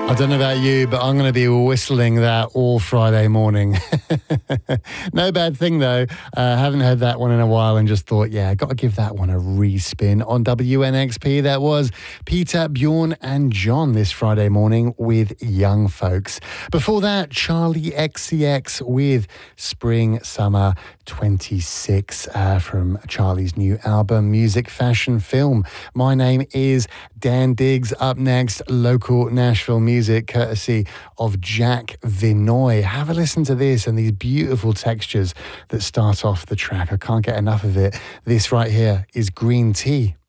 I don't know about you, but I'm going to be whistling that all Friday morning. No bad thing, though. Haven't heard that one in a while and just thought, yeah, got to give that one a respin. On WNXP, that was Peter, Bjorn and John this Friday morning with Young Folks. Before that, Charlie XCX with Spring Summer 26 from Charlie's new album, Music Fashion Film. My name is Dan Diggs. Up next, local Nashville music courtesy of Jack Vinoy. Have a listen to this and these beautiful textures that start off the track. I can't get enough of it. This right here is Green Tea.